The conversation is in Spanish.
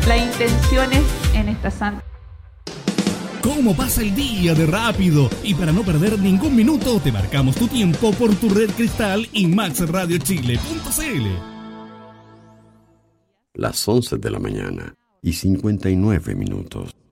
las intenciones en esta santa. ¿Cómo pasa el día de rápido? Y para no perder ningún minuto, te marcamos tu tiempo por tu red Cristal y maxradiochile.cl. Las 11 de la mañana y 59 minutos.